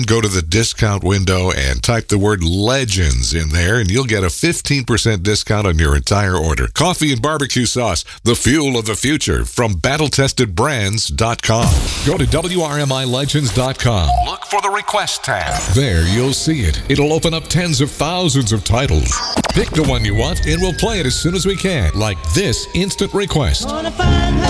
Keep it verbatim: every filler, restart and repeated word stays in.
Go to the discount window and type the word Legends in there, and you'll get a fifteen percent discount on your entire order. Coffee and barbecue sauce, the fuel of the future, from battle tested brands dot com. Go to W R M I Legends dot com. Look for the request tab. There, you'll see it. It'll open up tens of thousands of titles. Pick the one you want, and we'll play it as soon as we can, like this instant request.